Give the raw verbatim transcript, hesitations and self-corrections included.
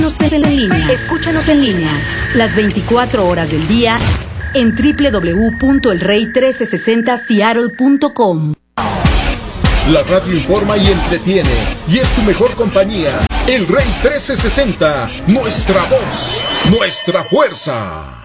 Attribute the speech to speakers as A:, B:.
A: en línea. Escúchanos en línea las veinticuatro horas del día en doble u doble u doble u punto el rey trece sesenta seattle punto com.
B: La radio informa y entretiene, y es tu mejor compañía. El Rey trece sesenta, nuestra voz, nuestra fuerza.